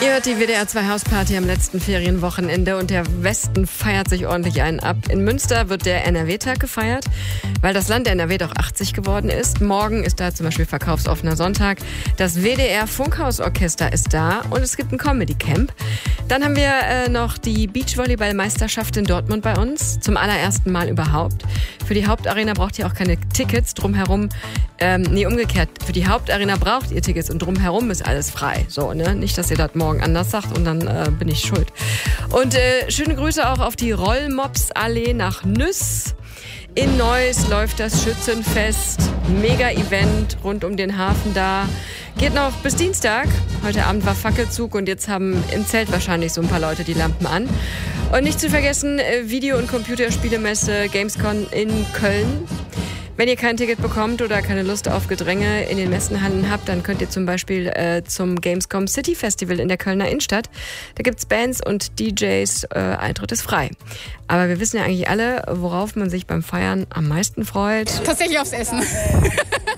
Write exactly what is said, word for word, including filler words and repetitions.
Ihr hört die W D R zwei Hausparty am letzten Ferienwochenende und der Westen feiert sich ordentlich einen ab. In Münster wird der N R W-Tag gefeiert, weil das Land N R W doch achtzig geworden ist. Morgen ist da zum Beispiel verkaufsoffener Sonntag. Das W D R Funkhausorchester ist da und es gibt ein Comedy-Camp. Dann haben wir äh, noch die Beachvolleyball-Meisterschaft in Dortmund bei uns. Zum allerersten Mal überhaupt. Für die Hauptarena braucht ihr auch keine Tickets. Drumherum, ähm, nee, umgekehrt. Für die Hauptarena braucht ihr Tickets und drumherum ist alles frei. So, ne? Nicht, dass ihr das morgen anders sagt und dann äh, bin ich schuld. Und äh, schöne Grüße auch auf die Rollmops-Allee nach Nüss. In Neuss läuft das Schützenfest. Mega-Event rund um den Hafen da. Geht noch bis Dienstag. Heute Abend war Fackelzug und jetzt haben im Zelt wahrscheinlich so ein paar Leute die Lampen an. Und nicht zu vergessen, Video- und Computerspielemesse Gamescom in Köln. Wenn ihr kein Ticket bekommt oder keine Lust auf Gedränge in den Messenhallen habt, dann könnt ihr zum Beispiel äh, zum Gamescom City Festival in der Kölner Innenstadt. Da gibt's Bands und D Js, äh, Eintritt ist frei. Aber wir wissen ja eigentlich alle, worauf man sich beim Feiern am meisten freut. Tatsächlich aufs Essen.